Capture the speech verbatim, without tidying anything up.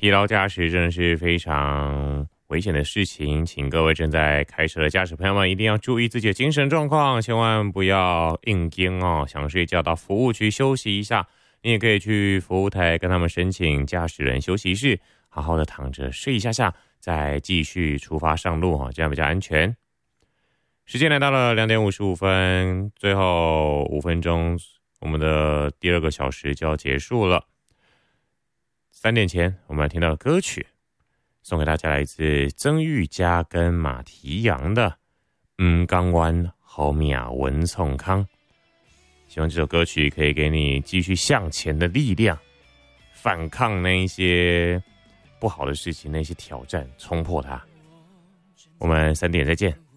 疲劳驾驶真的是非常危险的事情，请各位正在开车的驾驶朋友们一定要注意自己的精神状况，千万不要硬盯哦，想睡觉到服务区休息一下，你也可以去服务台跟他们申请驾驶人休息室，好好的躺着睡一下下，再继续出发上路哦，这样比较安全。时间来到了两点五十五分，最后五分钟，我们的第二个小时就要结束了。三点前，我们来听到的歌曲，送给大家来自曾玉佳跟马蹄扬的《唔港湾好命文冲康》。希望这首歌曲可以给你继续向前的力量，反抗那一些不好的事情，那些挑战，冲破它。我们三点再见。